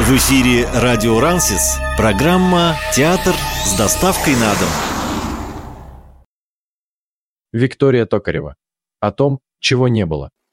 В эфире радио Рансис. Программа «Театр с доставкой на дом». Виктория Токарева. О том, чего не было.